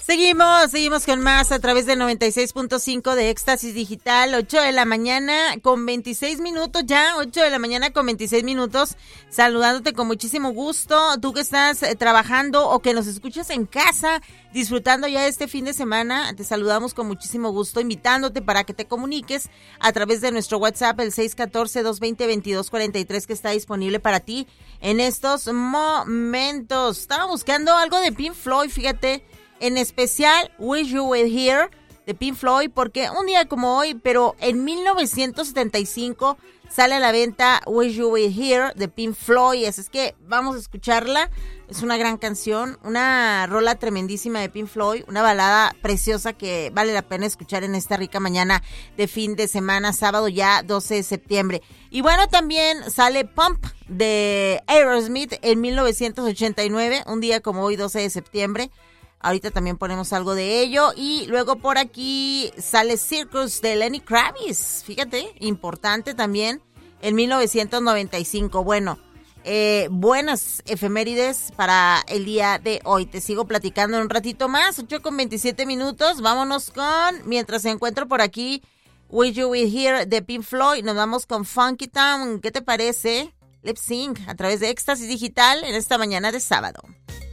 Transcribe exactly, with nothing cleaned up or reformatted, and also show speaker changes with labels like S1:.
S1: Seguimos, seguimos con más a través del noventa y seis punto cinco de Éxtasis Digital, ocho de la mañana con veintiséis minutos ya, ocho de la mañana con veintiséis minutos, saludándote con muchísimo gusto, tú que estás eh, trabajando o que nos escuchas en casa, disfrutando ya este fin de semana, te saludamos con muchísimo gusto, invitándote para que te comuniques a través de nuestro WhatsApp, el seis uno cuatro, dos dos cero, veintidós cuarenta y tres, que está disponible para ti en estos momentos. Estaba buscando algo de Pink Floyd, fíjate, en especial Wish You Were Here de Pink Floyd, porque un día como hoy, pero en mil novecientos setenta y cinco sale a la venta Wish You Were Here de Pink Floyd, así es que vamos a escucharla. Es una gran canción, una rola tremendísima de Pink Floyd, una balada preciosa que vale la pena escuchar en esta rica mañana de fin de semana, sábado ya doce de septiembre. Y bueno, también sale Pump de Aerosmith en mil novecientos ochenta y nueve, un día como hoy, doce de septiembre. Ahorita también ponemos algo de ello. Y luego por aquí sale Circus de Lenny Kravitz. Fíjate, importante también, en mil novecientos noventa y cinco. Bueno, eh, buenas efemérides para el día de hoy. Te sigo platicando en un ratito más, ocho con veintisiete minutos. Vámonos con, mientras encuentro por aquí Wish You Were Here de Pink Floyd, nos vamos con Funky Town. ¿Qué te parece? Lip Sync a través de Éxtasis Digital en esta mañana de sábado.